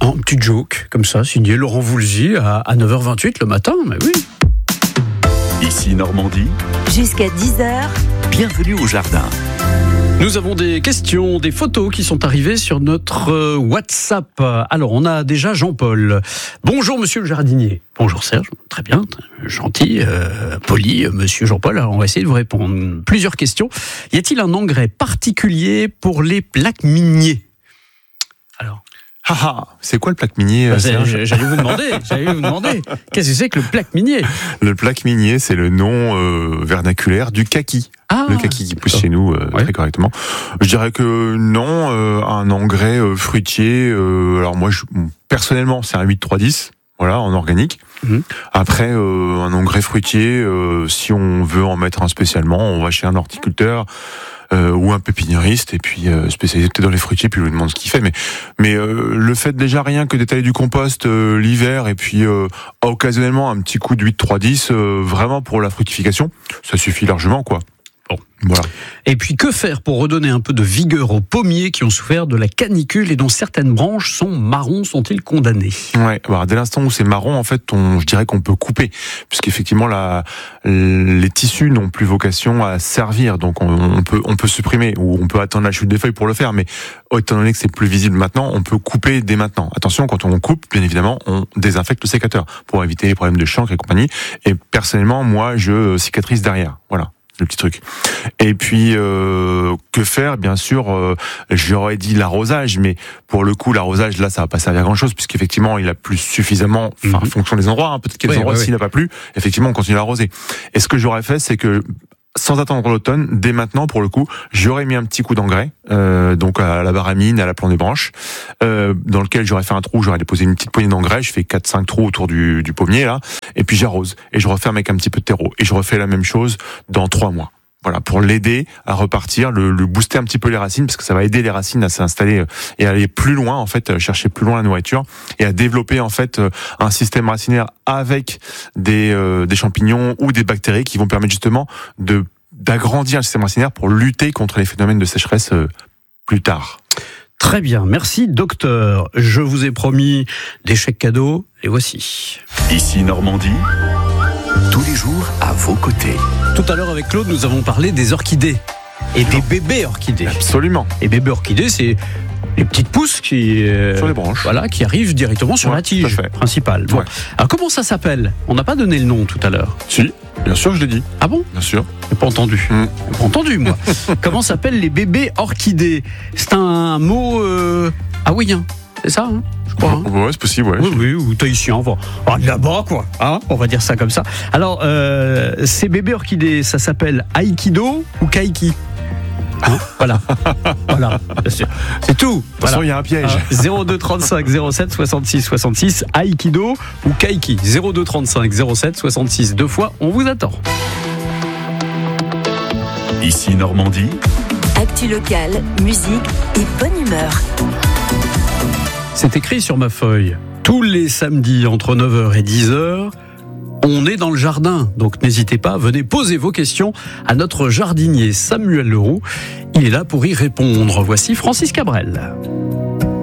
Non, un petit joke, comme ça, signé Laurent Voulzy à 9h28 le matin, mais oui. Ici Normandie, Jusqu'à 10h, bienvenue au jardin. Nous avons des questions, des photos qui sont arrivées sur notre WhatsApp. Alors, on a déjà Jean-Paul. Bonjour, monsieur le jardinier. Bonjour, Serge. Très bien, gentil, poli, monsieur Jean-Paul. Alors, on va essayer de vous répondre. Plusieurs questions. Y a-t-il un engrais particulier pour les plaques miniers ? Alors, c'est quoi le plaque minier, Serge ? j'allais vous demander. Qu'est-ce que c'est que le plaque minier ? Le plaque minier, c'est le nom vernaculaire du kaki. Le kaki qui pousse chez nous très correctement. Je dirais que non, un engrais fruitier. Alors moi, personnellement, c'est un 8-3-10. Voilà, en organique. Après, un engrais fruitier, si on veut en mettre un spécialement, on va chez un horticulteur ou un pépiniériste, et puis spécialisé peut-être dans les fruitiers, puis on lui demande ce qu'il fait. Mais le fait déjà rien que d'étaler du compost l'hiver, et puis occasionnellement un petit coup de 8-3-10, vraiment pour la fructification, ça suffit largement, quoi. Bon. Voilà. Et puis que faire pour redonner un peu de vigueur aux pommiers qui ont souffert de la canicule et dont certaines branches sont marrons, sont-ils condamnés ? Ouais, alors dès l'instant où c'est marron, en fait, je dirais qu'on peut couper, puisqu'effectivement les tissus n'ont plus vocation à servir, donc on peut supprimer, ou on peut attendre la chute des feuilles pour le faire, mais étant donné que c'est plus visible maintenant, on peut couper dès maintenant. Attention, quand on coupe, bien évidemment, on désinfecte le sécateur pour éviter les problèmes de chancre et compagnie. Et personnellement, moi, je cicatrise derrière. Voilà. Le petit truc. Et puis que faire ? Bien sûr, j'aurais dit l'arrosage, mais pour le coup l'arrosage là ça va pas servir à grand chose, puisqu'effectivement il a plus suffisamment, en fonction des endroits, peut-être qu'il y a des endroits s'il n'a pas plu, effectivement on continue à arroser. Et ce que j'aurais fait, c'est que sans attendre l'automne, dès maintenant, pour le coup, j'aurais mis un petit coup d'engrais, donc à la baramine, à la plante des branches, dans lequel j'aurais fait un trou, j'aurais déposé une petite poignée d'engrais, je fais 4-5 trous autour du pommier, là, et puis j'arrose, et je referme avec un petit peu de terreau, et je refais la même chose dans 3 mois. Voilà, pour l'aider à repartir, le booster un petit peu les racines, parce que ça va aider les racines à s'installer et à aller plus loin, en fait, chercher plus loin la nourriture, et à développer, en fait, un système racinaire avec des champignons ou des bactéries qui vont permettre justement d'agrandir le système racinaire pour lutter contre les phénomènes de sécheresse plus tard. Très bien, merci docteur. Je vous ai promis des chèques cadeaux, et voici. Ici Normandie, tous les jours à vos côtés. Tout à l'heure avec Claude, nous avons parlé des orchidées et des bébés orchidées. Absolument. Et bébés orchidées, c'est les petites pousses qui sur les branches. Voilà, qui arrivent directement sur la tige principale. Bon. Alors comment ça s'appelle ? On n'a pas donné le nom tout à l'heure. Si, bien sûr, je l'ai dit. Ah bon ? Bien sûr. J'ai pas entendu. J'ai pas entendu, moi. Comment s'appellent les bébés orchidées ? C'est un mot hawaïen, c'est ça, je crois. Ouais, c'est possible, ouais. Oui, ou tahitien, là-bas, quoi. Hein, on va dire ça comme ça. Alors, ces bébés orchidées, ça s'appelle Aikido ou Kaiki ? Hein, voilà, c'est tout. De toute façon, il y a un piège. 02 35 07 66 66, Aikido ou Kaiki. 02 35 07 66, 2 fois, on vous attend. Ici Normandie, actu locale, musique et bonne humeur. C'est écrit sur ma feuille. Tous les samedis entre 9h et 10h, on est dans le jardin. Donc n'hésitez pas, venez poser vos questions à notre jardinier Samuel Leroux. Il est là pour y répondre. Voici Francis Cabrel.